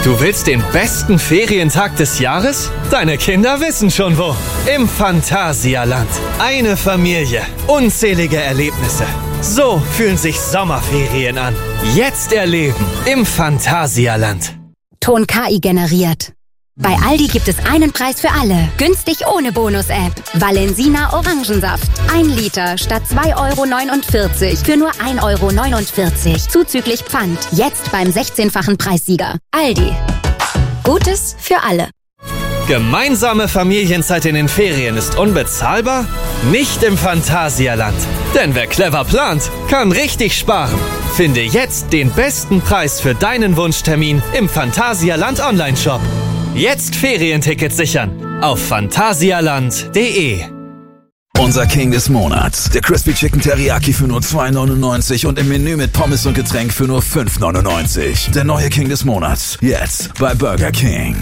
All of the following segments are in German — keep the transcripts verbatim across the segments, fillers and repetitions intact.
Du willst den besten Ferientag des Jahres? Deine Kinder wissen schon wo. Im Phantasialand. Eine Familie. Unzählige Erlebnisse. So fühlen sich Sommerferien an. Jetzt erleben im Phantasialand. Ton K I generiert. Bei Aldi gibt es einen Preis für alle. Günstig ohne Bonus-App. Valensina Orangensaft. Ein Liter statt zwei Euro neunundvierzig für nur ein Euro neunundvierzig. Zuzüglich Pfand. Jetzt beim sechzehnfachen Preissieger. Aldi. Gutes für alle. Gemeinsame Familienzeit in den Ferien ist unbezahlbar? Nicht im Phantasialand. Denn wer clever plant, kann richtig sparen. Finde jetzt den besten Preis für deinen Wunschtermin im Phantasialand Online-Shop. Jetzt Ferientickets sichern auf phantasialand punkt de. Unser King des Monats, der Crispy Chicken Teriyaki für nur zwei neunundneunzig und im Menü mit Pommes und Getränk für nur fünf neunundneunzig. Der neue King des Monats, jetzt bei Burger King.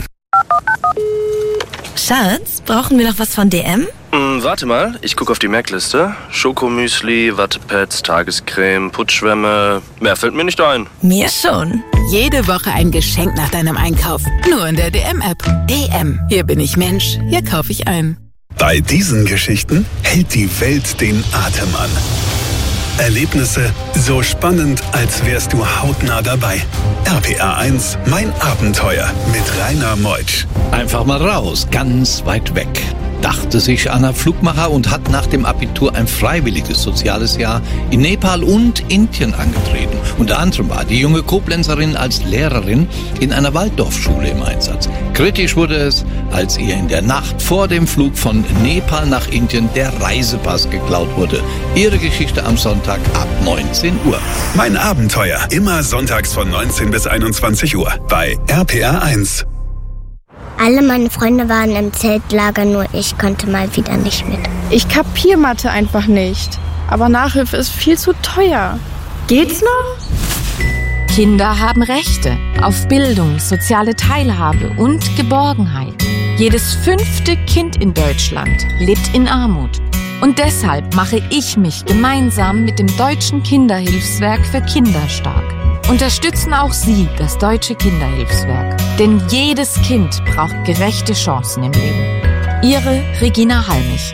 Schatz, brauchen wir noch was von D M? Hm, warte mal, ich gucke auf die Merkliste. Schokomüsli, Wattepads, Tagescreme, Putzschwämme. Mehr fällt mir nicht ein. Mir schon. Jede Woche ein Geschenk nach deinem Einkauf. Nur in der D M-App. D M. Hier bin ich Mensch. Hier kaufe ich ein. Bei diesen Geschichten hält die Welt den Atem an. Erlebnisse so spannend, als wärst du hautnah dabei. R P R eins, mein Abenteuer mit Rainer Meutsch. Einfach mal raus, ganz weit weg, dachte sich Anna Flugmacher und hat nach dem Abitur ein freiwilliges soziales Jahr in Nepal und Indien angetreten. Unter anderem war die junge Koblenzerin als Lehrerin in einer Waldorfschule im Einsatz. Kritisch wurde es, als ihr in der Nacht vor dem Flug von Nepal nach Indien der Reisepass geklaut wurde. Ihre Geschichte am Sonntag ab neunzehn Uhr. Mein Abenteuer, immer sonntags von neunzehn bis einundzwanzig Uhr bei R P R eins. Alle meine Freunde waren im Zeltlager, nur ich konnte mal wieder nicht mit. Ich kapier Mathe einfach nicht. Aber Nachhilfe ist viel zu teuer. Geht's noch? Kinder haben Rechte auf Bildung, soziale Teilhabe und Geborgenheit. Jedes fünfte Kind in Deutschland lebt in Armut. Und deshalb mache ich mich gemeinsam mit dem Deutschen Kinderhilfswerk für Kinder stark. Unterstützen auch Sie das Deutsche Kinderhilfswerk. Denn jedes Kind braucht gerechte Chancen im Leben. Ihre Regina Halmich.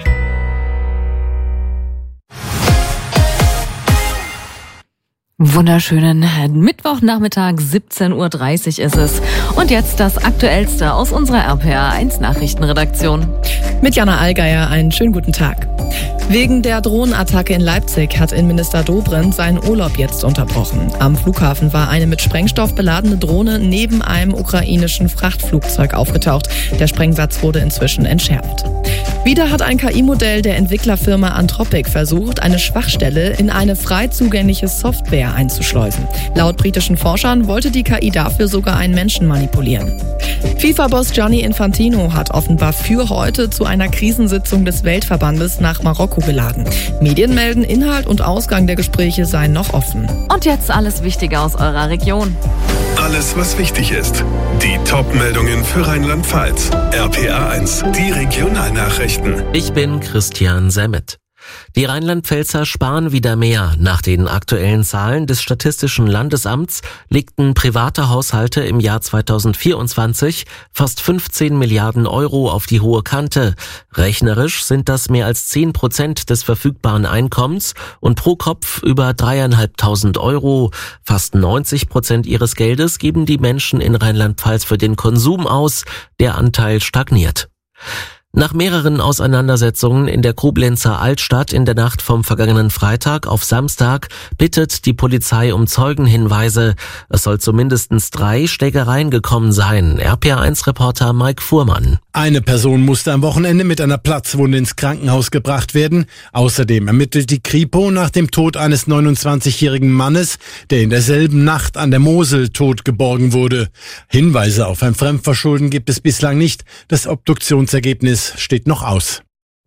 Wunderschönen Mittwochnachmittag, siebzehn Uhr dreißig ist es. Und jetzt das Aktuellste aus unserer R P R eins Nachrichtenredaktion. Mit Jana Allgeier einen schönen guten Tag. Wegen der Drohnenattacke in Leipzig hat Innenminister Dobrindt seinen Urlaub jetzt unterbrochen. Am Flughafen war eine mit Sprengstoff beladene Drohne neben einem ukrainischen Frachtflugzeug aufgetaucht. Der Sprengsatz wurde inzwischen entschärft. Wieder hat ein K I-Modell der Entwicklerfirma Anthropic versucht, eine Schwachstelle in eine frei zugängliche Software einzuschleusen. Laut britischen Forschern wollte die K I dafür sogar einen Menschen manipulieren. FIFA-Boss Gianni Infantino hat offenbar für heute zu einer Krisensitzung des Weltverbandes nach Marokko geladen. Medien melden, Inhalt und Ausgang der Gespräche seien noch offen. Und jetzt alles Wichtige aus eurer Region. Alles, was wichtig ist. Die Top-Meldungen für Rheinland-Pfalz. R P R eins, die Regionalnachrichten. Ich bin Christian Semmet. Die Rheinland-Pfälzer sparen wieder mehr. Nach den aktuellen Zahlen des Statistischen Landesamts legten private Haushalte im Jahr zweitausendvierundzwanzig fast fünfzehn Milliarden Euro auf die hohe Kante. Rechnerisch sind das mehr als zehn Prozent des verfügbaren Einkommens und pro Kopf über dreieinhalbtausend Euro. Fast neunzig Prozent ihres Geldes geben die Menschen in Rheinland-Pfalz für den Konsum aus. Der Anteil stagniert. Nach mehreren Auseinandersetzungen in der Koblenzer Altstadt in der Nacht vom vergangenen Freitag auf Samstag bittet die Polizei um Zeugenhinweise. Es soll zu mindestens drei Schlägereien gekommen sein. R P R eins Reporter Mike Fuhrmann. Eine Person musste am Wochenende mit einer Platzwunde ins Krankenhaus gebracht werden. Außerdem ermittelt die Kripo nach dem Tod eines neunundzwanzigjährigen Mannes, der in derselben Nacht an der Mosel tot geborgen wurde. Hinweise auf ein Fremdverschulden gibt es bislang nicht. Das Obduktionsergebnis steht noch aus.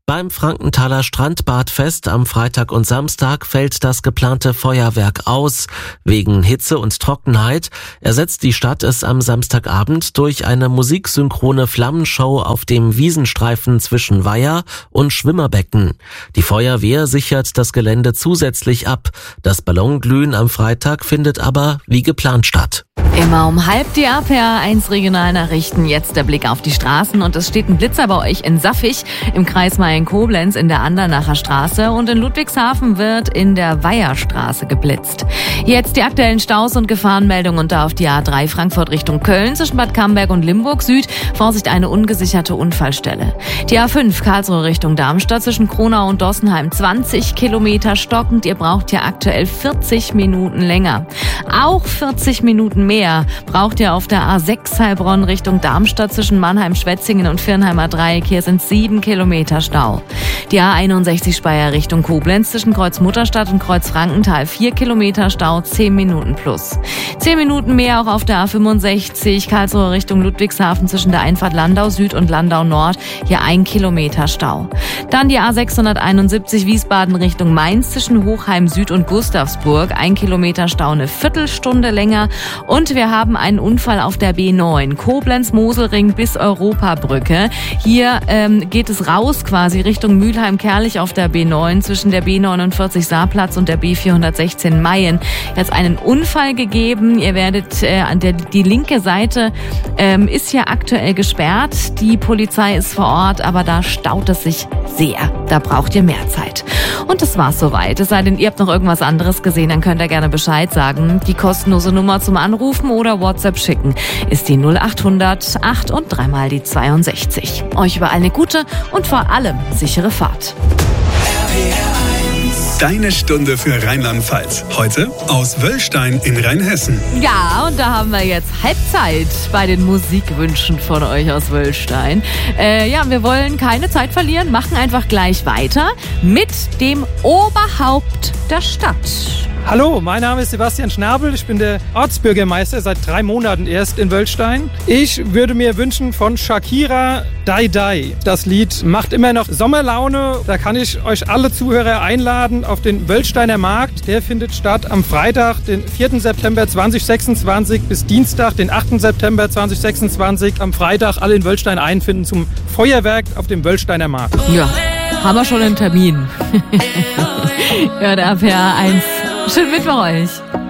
Beim Frankenthaler Strandbadfest am Freitag und Samstag fällt das geplante Feuerwerk aus. Wegen Hitze und Trockenheit ersetzt die Stadt es am Samstagabend durch eine musiksynchrone Flammenshow auf dem Wiesenstreifen zwischen Weiher und Schwimmerbecken. Die Feuerwehr sichert das Gelände zusätzlich ab. Das Ballonglühen am Freitag findet aber wie geplant statt. Immer um halb die R P R eins Regionalnachrichten. Jetzt der Blick auf die Straßen und es steht ein Blitzer bei euch in Saffig, im Kreis Mayen-Koblenz in der Andernacher Straße und in Ludwigshafen wird in der Weiherstraße geblitzt. Jetzt die aktuellen Staus und Gefahrenmeldungen und da auf die A drei Frankfurt Richtung Köln zwischen Bad Camberg und Limburg Süd. Vorsicht, eine ungesicherte Unfallstelle. Die A fünf Karlsruhe Richtung Darmstadt zwischen Kronau und Dossenheim zwanzig Kilometer stockend. Ihr braucht hier aktuell vierzig Minuten länger. Auch vierzig Minuten mehr braucht ihr auf der A sechs Heilbronn Richtung Darmstadt zwischen Mannheim, Schwetzingen und Viernheimer Dreieck. Hier sind sieben Kilometer Stau. Die A einundsechzig Speyer Richtung Koblenz zwischen Kreuz Mutterstadt und Kreuz Frankenthal. vier Kilometer Stau, zehn Minuten plus. zehn Minuten mehr auch auf der A fünfundsechzig Karlsruhe Richtung Ludwigshafen zwischen der Einfahrt Landau Süd und Landau Nord. Hier ein Kilometer Stau. Dann die A sechshunderteinundsiebzig Wiesbaden Richtung Mainz zwischen Hochheim Süd und Gustavsburg. Ein Kilometer Stau, eine Viertelstunde länger. Und wir haben einen Unfall auf der B neun. Koblenz-Moselring bis Europabrücke. Hier ähm, geht es raus quasi Richtung Mülheim-Kerlich auf der B neun zwischen der B neunundvierzig Saarplatz und der B vierhundertsechzehn Mayen. Jetzt einen Unfall gegeben. Ihr werdet äh, an der die linke Seite ähm, ist hier aktuell gesperrt. Die Polizei ist vor Ort, aber da staut es sich sehr. Da braucht ihr mehr Zeit. Und das war's soweit. Es sei denn, ihr habt noch irgendwas anderes gesehen, dann könnt ihr gerne Bescheid sagen. Die kostenlose Nummer zum Anrufen oder WhatsApp schicken ist die null acht hundert acht und dreimal die zweiundsechzig. Euch überall eine gute und vor allem sichere Fahrt. Deine Stunde für Rheinland-Pfalz. Heute aus Wöllstein in Rheinhessen. Ja, und da haben wir jetzt Halbzeit bei den Musikwünschen von euch aus Wöllstein. Äh, ja, wir wollen keine Zeit verlieren, machen einfach gleich weiter mit dem Oberhaupt der Stadt. Hallo, mein Name ist Sebastian Schnabel. Ich bin der Ortsbürgermeister seit drei Monaten erst in Wöllstein. Ich würde mir wünschen von Shakira Die Die. Das Lied macht immer noch Sommerlaune. Da kann ich euch alle Zuhörer einladen auf den Wöllsteiner Markt. Der findet statt am Freitag, den vierten September zweitausendsechsundzwanzig bis Dienstag, den achten September zweitausendsechsundzwanzig. Am Freitag alle in Wöllstein einfinden zum Feuerwerk auf dem Wöllsteiner Markt. Ja, haben wir schon einen Termin. Ja, der R P R eins. Schönen Mittwoch euch.